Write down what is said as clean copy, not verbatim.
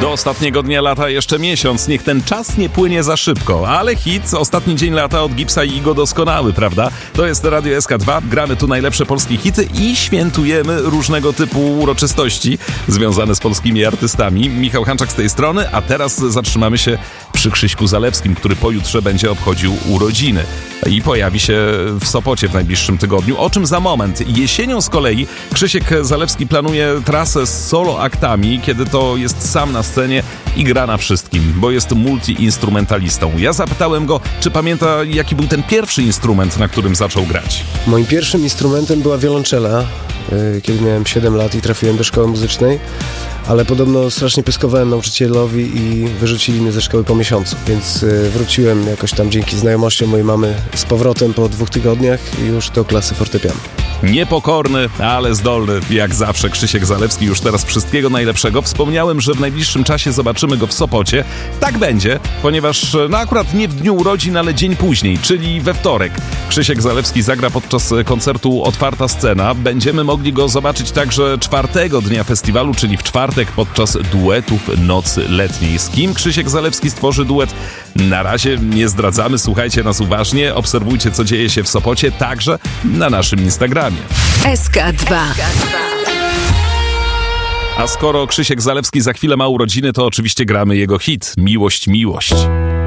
Do ostatniego dnia lata jeszcze miesiąc, niech ten czas nie płynie za szybko, ale hit Ostatni dzień lata od Gipsa i Igo doskonały, prawda? To jest Radio SK2, gramy tu najlepsze polskie hity i świętujemy różnego typu uroczystości związane z polskimi artystami. Michał Hanczak z tej strony, a teraz zatrzymamy się przy Krzyśku Zalewskim, który pojutrze będzie obchodził urodziny i pojawi się w Sopocie w najbliższym tygodniu, o czym za moment. Jesienią z kolei Krzysiek Zalewski planuje trasę z solo aktami, kiedy to jest sam na scenie i gra na wszystkim, bo jest multi-instrumentalistą. Ja zapytałem go, czy pamięta, jaki był ten pierwszy instrument, na którym zaczął grać. Moim pierwszym instrumentem była wiolonczela, kiedy miałem 7 lat i trafiłem do szkoły muzycznej, ale podobno strasznie pyskowałem nauczycielowi i wyrzucili mnie ze szkoły po miesiącu, więc wróciłem jakoś tam dzięki znajomościom mojej mamy z powrotem po 2 tygodniach i już do klasy fortepianu. Niepokorny, ale zdolny, jak zawsze Krzysiek Zalewski. Już teraz wszystkiego najlepszego. Wspomniałem, że w najbliższym czasie zobaczymy go w Sopocie. Tak będzie, ponieważ akurat nie w dniu urodzin, ale dzień później, czyli we wtorek. Krzysiek Zalewski zagra podczas koncertu Otwarta Scena. Będziemy mogli go zobaczyć także 4. dnia festiwalu, czyli w czwartek podczas duetów Nocy Letniej. Z kim Krzysiek Zalewski stworzy duet? Na razie nie zdradzamy, słuchajcie nas uważnie, obserwujcie, co dzieje się w Sopocie, także na naszym Instagramie. SK2. A skoro Krzysiek Zalewski za chwilę ma urodziny, to oczywiście gramy jego hit Miłość, miłość.